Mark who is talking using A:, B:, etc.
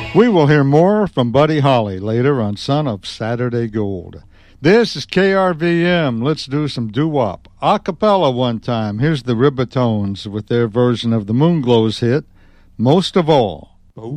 A: We will hear more from Buddy Holly later on Son of Saturday Gold. This is KRVM. Let's do some doo-wop. A cappella one time. Here's the Ribatones with their version of the Moonglows hit, Most of All.